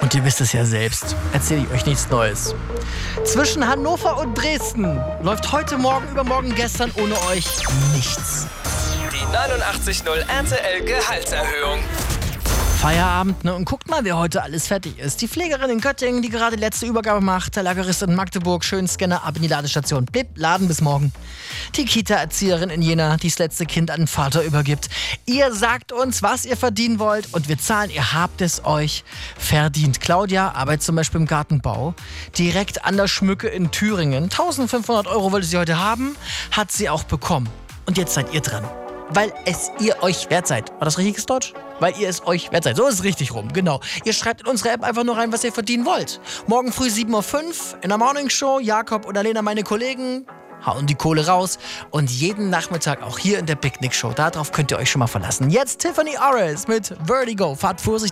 Und ihr wisst es ja selbst, erzähle ich euch nichts Neues. Zwischen Hannover und Dresden läuft heute Morgen, übermorgen, gestern ohne euch nichts. Die 89.0 RTL Gehaltserhöhung. Feierabend, ne? Und guckt mal, wer heute alles fertig ist. Die Pflegerin in Göttingen, die gerade letzte Übergabe macht. Der Lagerist in Magdeburg, schön Scanner ab in die Ladestation. Blip, Laden bis morgen. Die Kita-Erzieherin in Jena, die das letzte Kind an den Vater übergibt. Ihr sagt uns, was ihr verdienen wollt und wir zahlen. Ihr habt es euch verdient. Claudia arbeitet zum Beispiel im Gartenbau. Direkt an der Schmücke in Thüringen. 1.500 € wollte sie heute haben, hat sie auch bekommen. Und jetzt seid ihr dran. Weil es ihr euch wert seid. War das richtiges Deutsch? Weil ihr es euch wert seid. So ist es richtig rum, genau. Ihr schreibt in unsere App einfach nur rein, was ihr verdienen wollt. Morgen früh 7.05 Uhr in der Morning Show. Jakob oder Lena, meine Kollegen, hauen die Kohle raus. Und jeden Nachmittag auch hier in der Picknick Show. Darauf könnt ihr euch schon mal verlassen. Jetzt Tiffany Arres mit Vertigo. Fahrt vorsichtig.